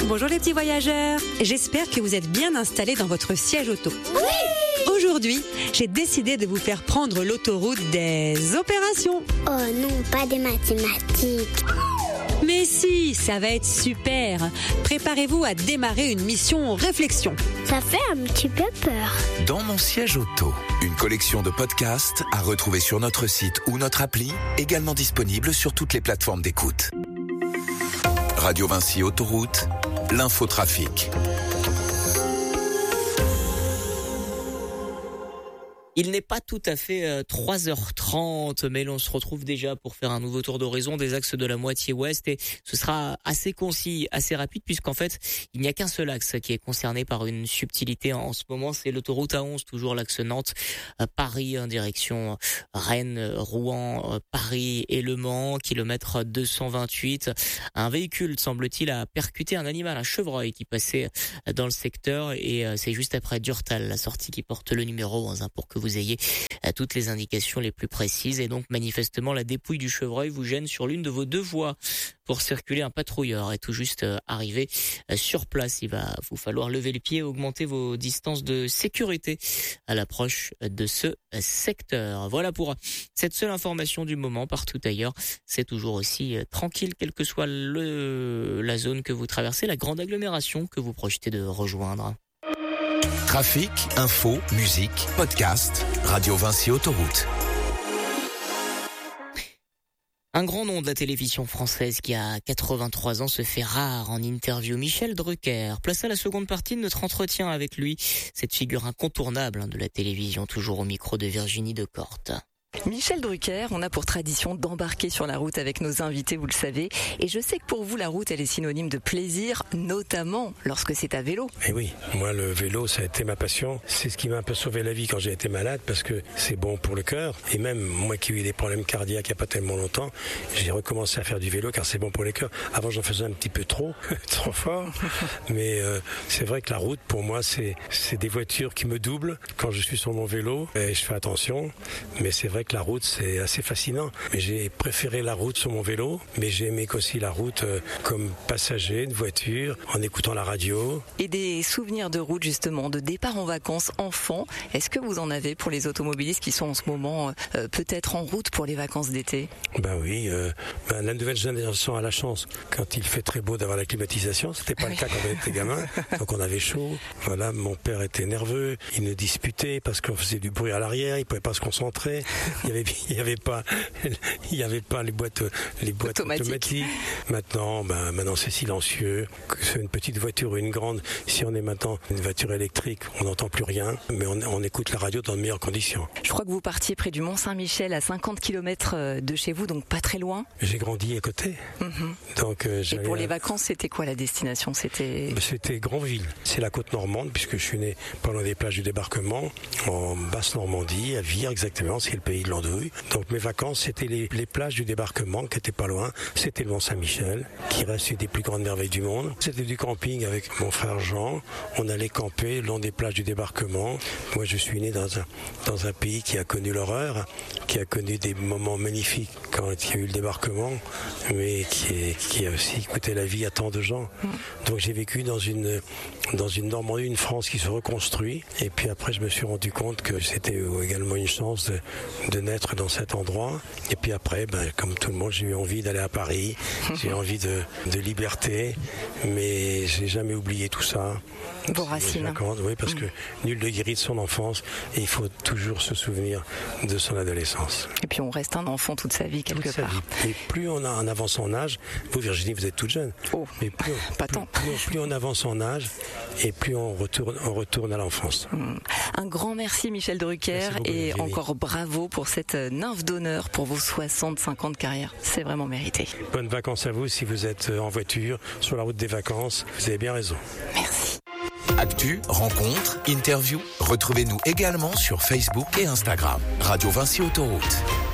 Bonjour les petits voyageurs, j'espère que vous êtes bien installés dans votre siège auto. Oui! Aujourd'hui, j'ai décidé de vous faire prendre l'autoroute des opérations. Oh non, pas des mathématiques. Mais si, ça va être super. Préparez-vous à démarrer une mission réflexion. Ça fait un petit peu peur. Dans mon siège auto, une collection de podcasts à retrouver sur notre site ou notre appli, également disponible sur toutes les plateformes d'écoute. Radio Vinci Autoroute, l'infotrafic. Il n'est pas tout à fait 3h30, mais l'on se retrouve déjà pour faire un nouveau tour d'horizon des axes de la moitié ouest et ce sera assez concis, assez rapide puisqu'en fait, il n'y a qu'un seul axe qui est concerné par une subtilité en ce moment, c'est l'autoroute A11, toujours l'axe Nantes-Paris en direction Rennes, Rouen, Paris et Le Mans, kilomètre 228. Un véhicule, semble-t-il, a percuté un animal, un chevreuil qui passait dans le secteur et c'est juste après Durtal, la sortie qui porte le numéro 11 pour que vous ayez toutes les indications les plus précises. Et donc, manifestement, la dépouille du chevreuil vous gêne sur l'une de vos deux voies pour circuler. Un patrouilleur est tout juste arrivé sur place. Il va vous falloir lever le pied et augmenter vos distances de sécurité à l'approche de ce secteur. Voilà pour cette seule information du moment. Partout ailleurs, c'est toujours aussi tranquille, quelle que soit la zone que vous traversez, la grande agglomération que vous projetez de rejoindre. Trafic, info, musique, podcast, Radio Vinci Autoroute. Un grand nom de la télévision française qui a 83 ans se fait rare en interview. Michel Drucker. Place à la seconde partie de notre entretien avec lui. Cette figure incontournable de la télévision, toujours au micro de Virginie Decorte. Michel Drucker, on a pour tradition d'embarquer sur la route avec nos invités, vous le savez. Et je sais que pour vous, la route, elle est synonyme de plaisir, notamment lorsque c'est à vélo. Et oui, moi le vélo, ça a été ma passion. C'est ce qui m'a un peu sauvé la vie quand j'ai été malade, parce que c'est bon pour le cœur. Et même moi qui ai eu des problèmes cardiaques il n'y a pas tellement longtemps, j'ai recommencé à faire du vélo car c'est bon pour les cœurs. Avant, j'en faisais un petit peu trop fort. Mais c'est vrai que la route, pour moi, c'est des voitures qui me doublent quand je suis sur mon vélo. Et je fais attention, mais c'est vrai que la route, c'est assez fascinant. Mais j'ai préféré la route sur mon vélo, mais j'ai aimé aussi la route comme passager de voiture, en écoutant la radio. Et des souvenirs de route, justement, de départ en vacances enfant, est-ce que vous en avez pour les automobilistes qui sont en ce moment peut-être en route pour les vacances d'été ? Ben oui, la nouvelle génération a la chance, quand il fait très beau, d'avoir la climatisation. C'était pas le cas quand on était gamin, donc on avait chaud. Voilà, mon père était nerveux, il nous disputait parce qu'on faisait du bruit à l'arrière, il pouvait pas se concentrer. Il y avait pas les boîtes automatiques. Maintenant c'est silencieux. Que c'est une petite voiture ou une grande, si on est maintenant une voiture électrique, on n'entend plus rien, mais on écoute la radio dans de meilleures conditions. Je crois que vous partiez près du Mont-Saint-Michel, à 50 km de chez vous, donc pas très loin. J'ai grandi à côté. Donc, et pour les vacances, c'était quoi la destination ? C'était Granville. C'est la côte normande, puisque je suis né pas loin des plages du débarquement, en basse Normandie, à Vire exactement, c'est le pays de l'andouille. Donc mes vacances, c'était les plages du débarquement qui étaient pas loin. C'était le Mont-Saint-Michel, qui reste une des plus grandes merveilles du monde. C'était du camping avec mon frère Jean. On allait camper le long des plages du débarquement. Moi, je suis né dans un pays qui a connu l'horreur, qui a connu des moments magnifiques quand il y a eu le débarquement, mais qui a aussi coûté la vie à tant de gens. Donc j'ai vécu dans une Normandie, une France qui se reconstruit. Et puis après, je me suis rendu compte que c'était également une chance de naître dans cet endroit. Et puis après, comme tout le monde, j'ai eu envie d'aller à Paris. J'ai envie de liberté, mais j'ai jamais oublié tout ça. Vos racines. Oui, parce que nul ne guérit de son enfance et il faut toujours se souvenir de son adolescence. Et puis on reste un enfant toute sa vie quelque part. Et plus on avance en âge, vous Virginie, vous êtes toute jeune. Oh, mais pas tant. Plus on avance en âge et plus on retourne à l'enfance. Un grand merci Michel Drucker et Virginie. Encore bravo pour cette nymphe d'honneur pour vos 65 ans de carrière. C'est vraiment mérité. Bonnes vacances à vous si vous êtes en voiture, sur la route des vacances. Vous avez bien raison. Merci. Actu, rencontres, interviews. Retrouvez-nous également sur Facebook et Instagram. Radio Vinci Autoroute.